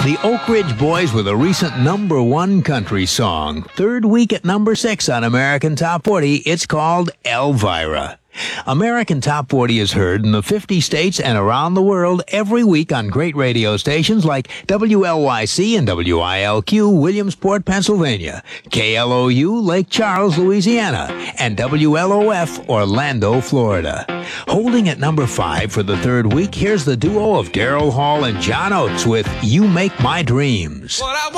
The Oak Ridge Boys with a recent #1 country song. Third week at number 6 on American Top 40. It's called Elvira. American Top 40 is heard in the 50 states and around the world every week on great radio stations like WLYC and WILQ, Williamsport, Pennsylvania, KLOU, Lake Charles, Louisiana, and WLOF, Orlando, Florida. Holding at number 5 for the third week, here's the duo of Daryl Hall and John Oates with You Make My Dreams.